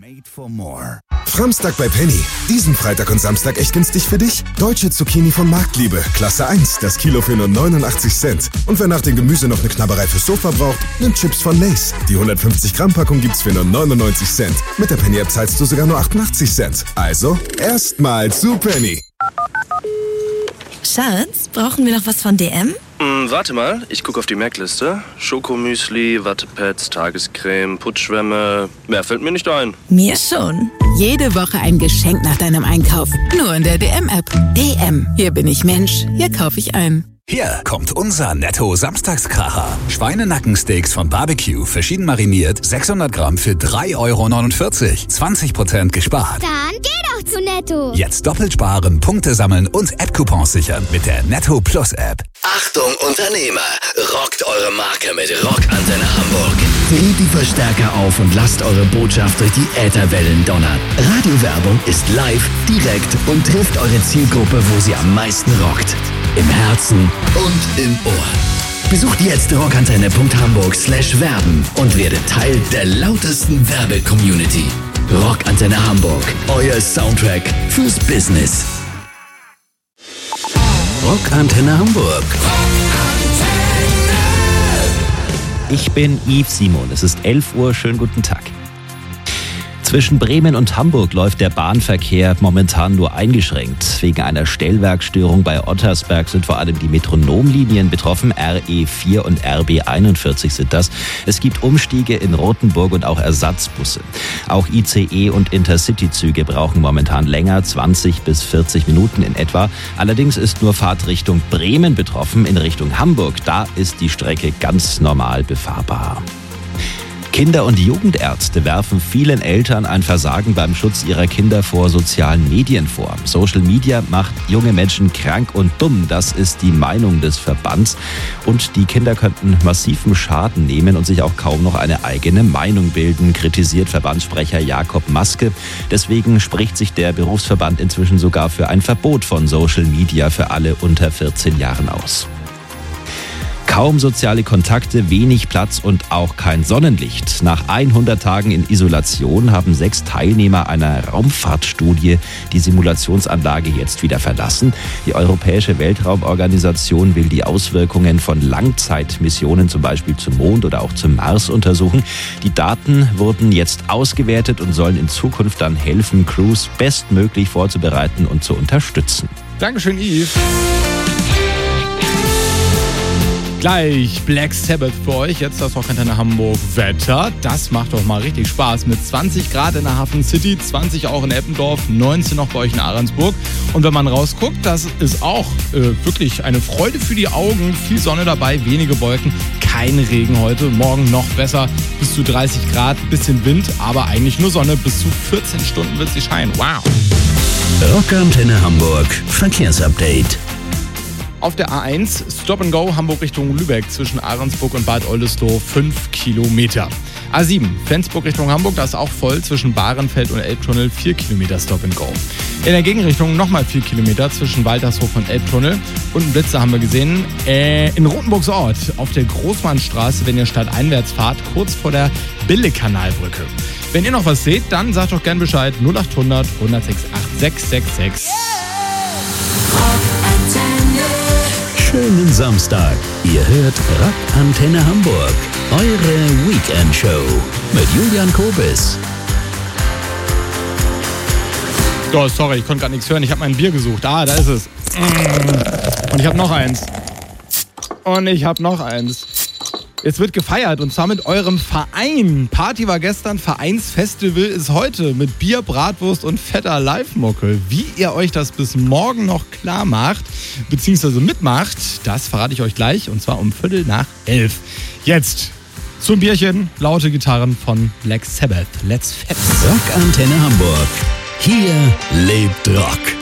Made for more. Framstag bei Penny. Diesen Freitag und Samstag echt günstig für dich. Deutsche Zucchini von Marktliebe. Klasse 1. Das Kilo für nur 89 Cent. Und wer nach dem Gemüse noch eine Knabberei fürs Sofa braucht, nimmt Chips von Lay's. Die 150 Gramm Packung gibt's für nur 99 Cent. Mit der Penny App zahlst du sogar nur 88 Cent. Also, erstmal zu Penny. Schatz, brauchen wir noch was von DM? Warte mal, ich gucke auf die Merkliste. Schokomüsli, Wattepads, Tagescreme, Putzschwämme. Mehr fällt mir nicht ein. Mir schon. Jede Woche ein Geschenk nach deinem Einkauf. Nur in der DM-App. DM. Hier bin ich Mensch. Hier kaufe ich ein. Hier kommt unser Netto-Samstagskracher. Schweinenackensteaks von Barbecue, verschieden mariniert, 600 Gramm für 3,49 €. 20% gespart. Dann geh doch zu Netto. Jetzt doppelt sparen, Punkte sammeln und App-Coupons sichern mit der Netto Plus App. Achtung Unternehmer, rockt eure Marke mit Rockantenne Hamburg. Dreht die Verstärker auf und lasst eure Botschaft durch die Ätherwellen donnern. Radiowerbung ist live, direkt und trifft eure Zielgruppe, wo sie am meisten rockt. Im Herzen und im Ohr. Besucht jetzt rockantenne.hamburg/werben und werdet Teil der lautesten Werbe-Community. Rockantenne Hamburg, euer Soundtrack fürs Business. Rockantenne Hamburg. Ich bin Yves Simon. Es ist 11 Uhr. Schönen guten Tag. Zwischen Bremen und Hamburg läuft der Bahnverkehr momentan nur eingeschränkt. Wegen einer Stellwerkstörung bei Ottersberg sind vor allem die Metronomlinien betroffen. RE4 und RB41 sind das. Es gibt Umstiege in Rothenburg und auch Ersatzbusse. Auch ICE und Intercity-Züge brauchen momentan länger, 20 bis 40 Minuten in etwa. Allerdings ist nur Fahrtrichtung Bremen betroffen. In Richtung Hamburg, da ist die Strecke ganz normal befahrbar. Kinder- und Jugendärzte werfen vielen Eltern ein Versagen beim Schutz ihrer Kinder vor sozialen Medien vor. Social Media macht junge Menschen krank und dumm. Das ist die Meinung des Verbands. Und die Kinder könnten massiven Schaden nehmen und sich auch kaum noch eine eigene Meinung bilden, kritisiert Verbandssprecher Jakob Maske. Deswegen spricht sich der Berufsverband inzwischen sogar für ein Verbot von Social Media für alle unter 14 Jahren aus. Kaum soziale Kontakte, wenig Platz und auch kein Sonnenlicht. Nach 100 Tagen in Isolation haben 6 Teilnehmer einer Raumfahrtstudie die Simulationsanlage jetzt wieder verlassen. Die Europäische Weltraumorganisation will die Auswirkungen von Langzeitmissionen, zum Beispiel zum Mond oder auch zum Mars, untersuchen. Die Daten wurden jetzt ausgewertet und sollen in Zukunft dann helfen, Crews bestmöglich vorzubereiten und zu unterstützen. Dankeschön, Yves. Gleich Black Sabbath für euch. Jetzt das Rockantenne Hamburg Wetter. Das macht doch mal richtig Spaß. Mit 20 Grad in der Hafen City, 20 auch in Eppendorf, 19 noch bei euch in Ahrensburg. Und wenn man rausguckt, das ist auch wirklich eine Freude für die Augen. Viel Sonne dabei, wenige Wolken, kein Regen heute. Morgen noch besser, bis zu 30 Grad, bisschen Wind, aber eigentlich nur Sonne. Bis zu 14 Stunden wird sie scheinen. Wow. Rockantenne Hamburg Verkehrsupdate. Auf der A1 Stop and Go Hamburg Richtung Lübeck zwischen Ahrensburg und Bad Oldesloe 5 Kilometer. A7 Flensburg Richtung Hamburg, da ist auch voll zwischen Bahrenfeld und Elbtunnel 4 Kilometer Stop and Go. In der Gegenrichtung nochmal 4 Kilometer zwischen Waltershof und Elbtunnel. Und einen Blitzer haben wir gesehen in Rothenburgsort auf der Großmannstraße, wenn ihr stadteinwärts fahrt, kurz vor der Bille-Kanalbrücke. Wenn ihr noch was seht, dann sagt doch gern Bescheid 0800 106 8666. Schönen Samstag. Ihr hört Rockantenne Hamburg. Eure Weekend-Show mit Julian Kobis. Oh, sorry, ich konnte gerade nichts hören. Ich habe mein Bier gesucht. Ah, da ist es. Und ich habe noch eins. Und ich habe noch eins. Es wird gefeiert und zwar mit eurem Verein. Party war gestern, Vereinsfestival ist heute mit Bier, Bratwurst und fetter Live-Mucke. Wie ihr euch das bis morgen noch klar macht, beziehungsweise mitmacht, das verrate ich euch gleich und zwar um 11:15. Jetzt zum Bierchen, laute Gitarren von Black Sabbath. Let's fest. Rockantenne Hamburg. Hier lebt Rock.